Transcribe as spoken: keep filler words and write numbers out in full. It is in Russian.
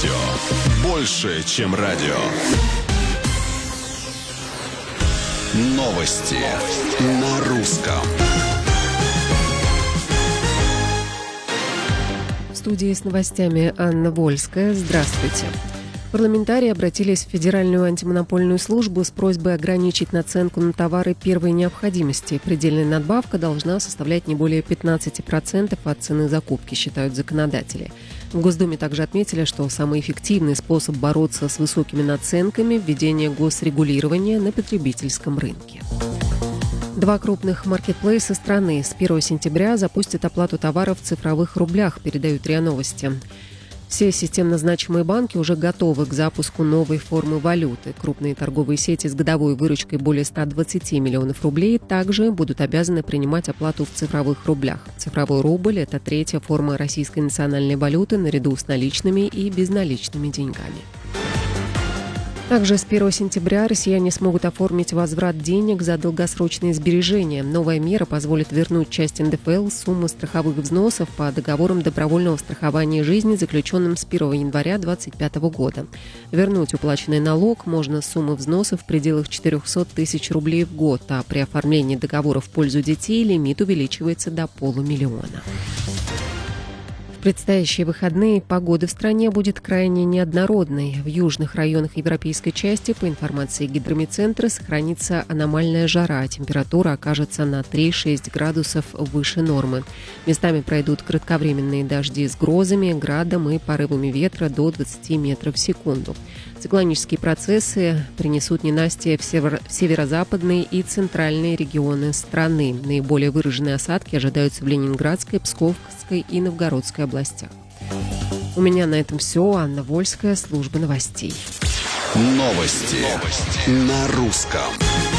Радио. Больше, чем радио. Новости на русском. В студии с новостями Анна Вольская. Здравствуйте. Парламентарии обратились в Федеральную антимонопольную службу с просьбой ограничить наценку на товары первой необходимости. Предельная надбавка должна составлять не более пятнадцать процентов от цены закупки, считают законодатели. В Госдуме также отметили, что самый эффективный способ бороться с высокими наценками – введение госрегулирования на потребительском рынке. Два крупных маркетплейса страны с первого сентября запустят оплату товаров в цифровых рублях, передают РИА Новости. Все системно значимые банки уже готовы к запуску новой формы валюты. Крупные торговые сети с годовой выручкой более ста двадцати миллионов рублей также будут обязаны принимать оплату в цифровых рублях. Цифровой рубль – это третья форма российской национальной валюты наряду с наличными и безналичными деньгами. Также с первого сентября россияне смогут оформить возврат денег за долгосрочные сбережения. Новая мера позволит вернуть часть эн дэ эф эл суммы страховых взносов по договорам добровольного страхования жизни, заключенным с первого января две тысячи двадцать пятого года. Вернуть уплаченный налог можно с суммы взносов в пределах четырехсот тысяч рублей в год, а при оформлении договора в пользу детей лимит увеличивается до полумиллиона. В предстоящие выходные погода в стране будет крайне неоднородной. В южных районах европейской части, по информации гидромедцентра, сохранится аномальная жара. Температура окажется на три-шесть градусов выше нормы. Местами пройдут кратковременные дожди с грозами, градом и порывами ветра до двадцати метров в секунду. Циклонические процессы принесут ненастье в северо- северо-западные и центральные регионы страны. Наиболее выраженные осадки ожидаются в Ленинградской, Псковской и Новгородской областях. У меня на этом все. Анна Вольская, служба новостей. Новости, Новости. На русском.